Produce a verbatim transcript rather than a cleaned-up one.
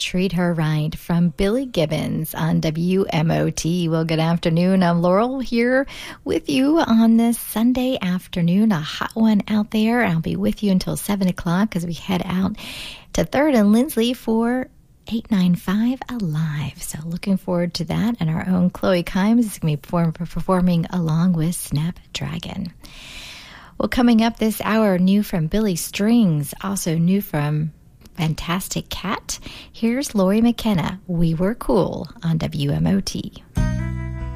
Treat Her Right from Billy Gibbons on W M O T. Well, good afternoon. I'm Laurel here with you on this Sunday afternoon, a hot one out there. I'll be with you until seven o'clock as we head out to third and Lindsley for eight ninety-five Alive. So looking forward to that. And our own Chloe Kimes is going to be perform- performing along with Snapdragon. Well, coming up this hour, new from Billy Strings, also new from Fantastic Cat. Here's Lori McKenna, We Were Cool on W M O T.